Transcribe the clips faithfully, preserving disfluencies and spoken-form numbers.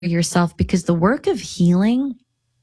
yourself, because the work of healing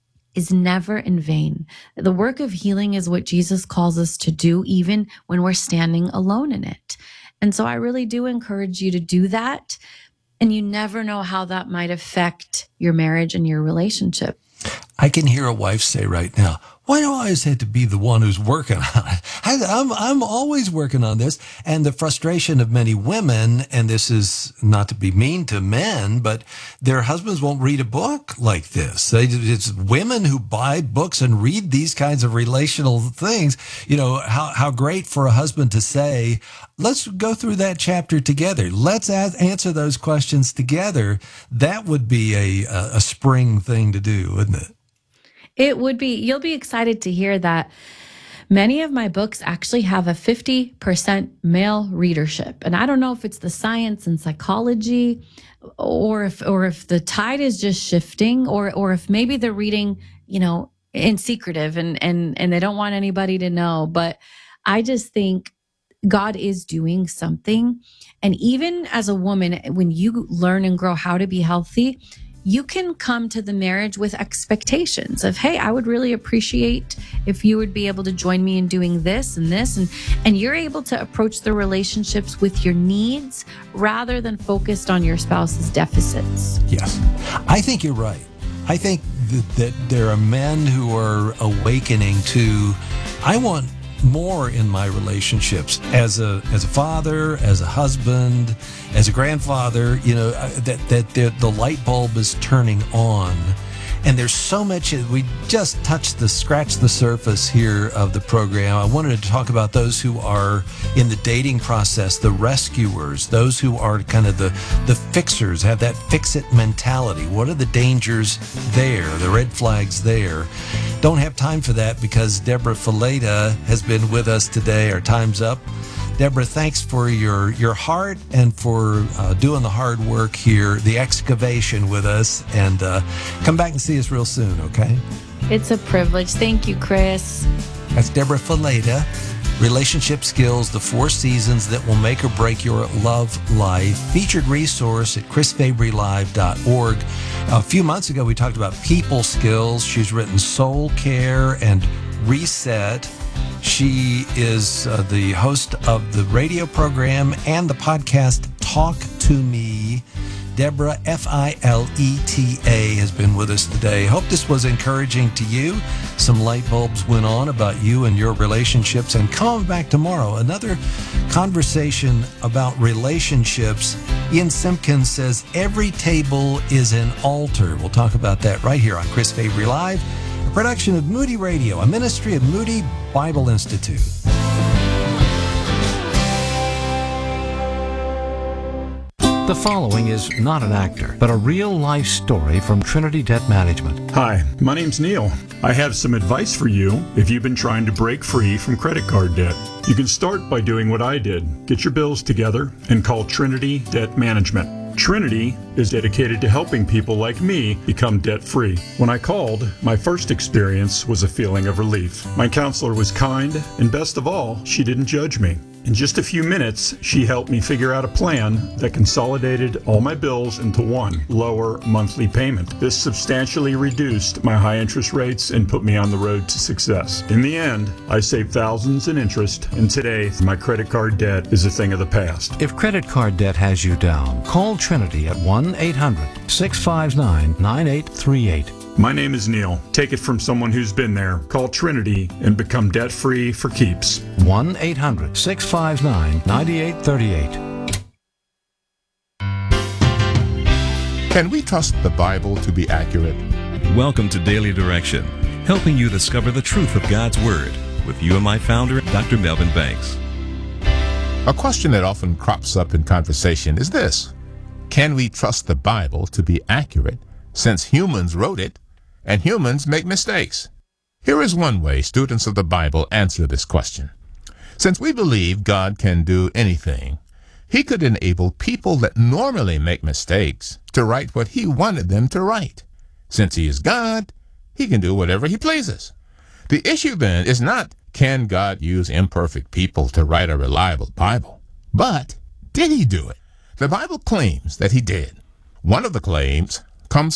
is never in vain. The work of healing is what Jesus calls us to do, even when we're standing alone in it. And so I really do encourage you to do that. And you never know how that might affect your marriage and your relationship. I can hear a wife say right now, why do I always have to be the one who's working on it? I, I'm, I'm always working on this. And the frustration of many women, and this is not to be mean to men, but their husbands won't read a book like this. They, it's women who buy books and read these kinds of relational things. You know, how, how great for a husband to say, let's go through that chapter together. Let's ask, answer those questions together. That would be a, a, a spring thing to do, wouldn't it? It would be. You'll be excited to hear that many of my books actually have a fifty percent male readership. And I don't know if it's the science and psychology, or if or if the tide is just shifting, or or if maybe they're reading, you know, in secretive and and and they don't want anybody to know. But I just think God is doing something. And even as a woman, when you learn and grow how to be healthy, you can come to the marriage with expectations of, hey, I would really appreciate if you would be able to join me in doing this and this. And, and you're able to approach the relationships with your needs rather than focused on your spouse's deficits. Yes, I think you're right. I think th- that there are men who are awakening to, I want more in my relationships as a as a father, as a husband, as a grandfather, you know, that that the light bulb is turning on. And there's so much. We just touched the scratch the surface here of the program. I wanted to talk about those who are in the dating process, the rescuers, those who are kind of the the fixers, have that fix-it mentality. What are the dangers there, the red flags there? Don't have time for that because Deborah Fileta has been with us today. Our time's up. Deborah, thanks for your, your heart and for uh, doing the hard work here, the excavation with us, and uh, come back and see us real soon, okay? It's a privilege. Thank you, Chris. That's Deborah Fileta, Relationship Skills, the Four Seasons That Will Make or Break Your Love Life, featured resource at chris fabry live dot org. A few months ago, we talked about people skills. She's written Soul Care and Reset. She is uh, the host of the radio program and the podcast Talk to Me. Deborah, F I L E T A, has been with us today. Hope this was encouraging to you. Some light bulbs went on about you and your relationships. And come back tomorrow, another conversation about relationships. Ian Simpkins says every table is an altar. We'll talk about that right here on Chris Fabry Live, a production of Moody Radio, a ministry of Moody Bible Institute. The following is not an actor, but a real-life story from Trinity Debt Management. Hi, my name's Neil. I have some advice for you if you've been trying to break free from credit card debt. You can start by doing what I did. Get your bills together and call Trinity Debt Management. Trinity is dedicated to helping people like me become debt-free. When I called, my first experience was a feeling of relief. My counselor was kind, and best of all, she didn't judge me. In just a few minutes, she helped me figure out a plan that consolidated all my bills into one lower monthly payment. This substantially reduced my high interest rates and put me on the road to success. In the end, I saved thousands in interest, and today my credit card debt is a thing of the past. If credit card debt has you down, call Trinity at one eight hundred six five nine nine eight three eight. My name is Neil. Take it from someone who's been there. Call Trinity and become debt-free for keeps. one eight hundred six five nine nine eight three eight. Can we trust the Bible to be accurate? Welcome to Daily Direction, helping you discover the truth of God's Word with you and my founder, Doctor Melvin Banks. A question that often crops up in conversation is this: can we trust the Bible to be accurate since humans wrote it and humans make mistakes? Here is one way students of the Bible answer this question. Since we believe God can do anything, He could enable people that normally make mistakes to write what He wanted them to write. Since He is God, He can do whatever He pleases. The issue then is not, can God use imperfect people to write a reliable Bible? But did He do it? The Bible claims that He did. One of the claims, comes